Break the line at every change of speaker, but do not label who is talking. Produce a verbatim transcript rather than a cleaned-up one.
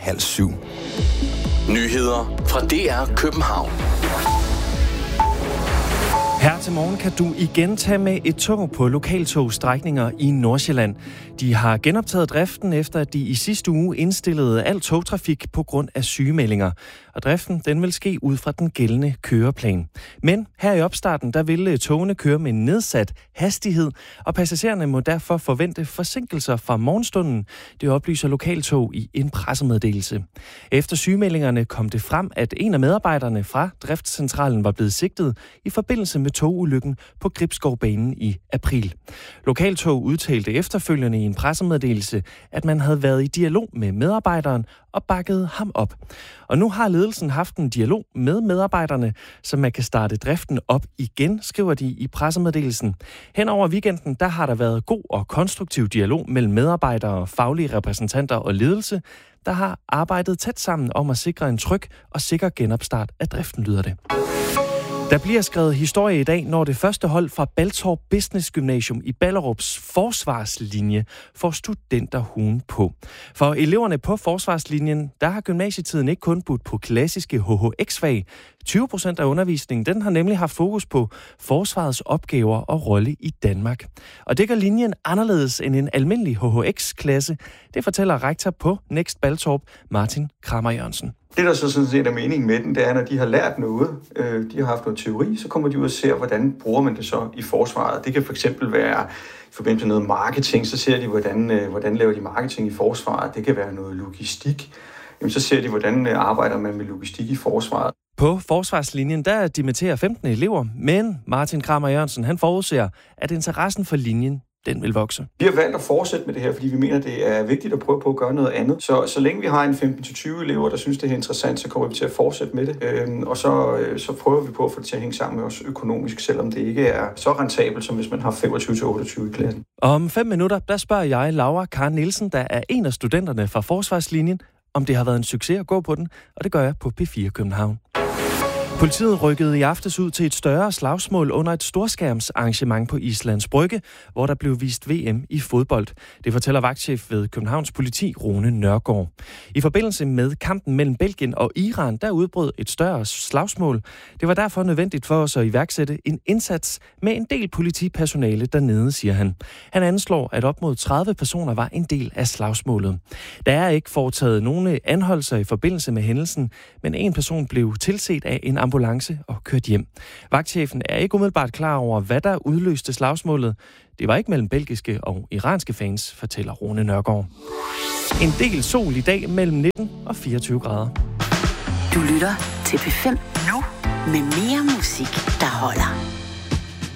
halv syv.
Nyheder fra D R København.
Her til morgen kan du igen tage med et tog på lokaltogstrækninger i Nordsjælland. De har genoptaget driften efter, at de i sidste uge indstillede al togtrafik på grund af sygemeldinger. Og driften den vil ske ud fra den gældende køreplan. Men her i opstarten, der vil togene køre med nedsat hastighed, og passagererne må derfor forvente forsinkelser fra morgenstunden. Det oplyser Lokaltog i en pressemeddelelse. Efter sygemeldingerne kom det frem, at en af medarbejderne fra driftscentralen var blevet sigtet i forbindelse med togulykken på Gribskovbanen i april. Lokaltog udtalte efterfølgende i en pressemeddelelse, at man havde været i dialog med medarbejderen og bakkede ham op. Og nu har ledelsen haft en dialog med medarbejderne, så man kan starte driften op igen, skriver de i pressemeddelelsen. Hen over weekenden, der har der været god og konstruktiv dialog mellem medarbejdere, faglige repræsentanter og ledelse, der har arbejdet tæt sammen om at sikre en tryg og sikker genopstart af driften, lyder det. Der bliver skrevet historie i dag, når det første hold fra Baltorp Business Gymnasium i Ballerups forsvarslinje får studenterhuen på. For eleverne på forsvarslinjen, der har gymnasietiden ikke kun budt på klassiske H H X-fag. tyve procent af undervisningen, den har nemlig haft fokus på forsvarets opgaver og rolle i Danmark. Og det gør linjen anderledes end en almindelig H H X-klasse. Det fortæller rektor på Next Baltorp, Martin Kramer Jørgensen.
Det, der så sådan set er meningen med den, det er, når de har lært noget, øh, de har haft noget teori, så kommer de ud og ser, hvordan bruger man det så i forsvaret. Det kan fx være i forbindelse med noget marketing, så ser de, hvordan, øh, hvordan laver de marketing i forsvaret. Det kan være noget logistik. Jamen, så ser de, hvordan øh, arbejder man med logistik i forsvaret.
På forsvarslinjen, der dimitterer femten elever, men Martin Kramer Jørgensen, han forudser, at interessen for linjen, den vil vokse.
Vi har valgt at fortsætte med det her, fordi vi mener, det er vigtigt at prøve på at gøre noget andet. Så, så længe vi har en femten til tyve elever, der synes, det er interessant, så kommer vi til at fortsætte med det. Øhm, og så, øh, så prøver vi på at få det til at hænge sammen med os økonomisk, selvom det ikke er så rentabelt, som hvis man har femogtyve til otteogtyve i klassen.
Om fem minutter, der spørger jeg Laura Karen Nielsen, der er en af studenterne fra forsvarslinjen, om det har været en succes at gå på den, og det gør jeg på P fire København. Politiet rykkede i aftes ud til et større slagsmål under et storskærmsarrangement på Islands Brygge, hvor der blev vist V M i fodbold. Det fortæller vagtchef ved Københavns Politi, Rune Nørgaard. I forbindelse med kampen mellem Belgien og Iran, der udbrød et større slagsmål. Det var derfor nødvendigt for os at iværksætte en indsats med en del politipersonale dernede, siger han. Han anslår, at op mod tredive personer var en del af slagsmålet. Der er ikke foretaget nogen anholdelser i forbindelse med hændelsen, men en person blev tilset af en ambulance og kørt hjem. Vagtchefen er ikke umiddelbart klar over, hvad der udløste slagsmålet. Det var ikke mellem belgiske og iranske fans, fortæller Rune Nørgaard. En del sol i dag mellem nitten og fireogtyve grader.
Du lytter til P fem nu med mere musik, der holder.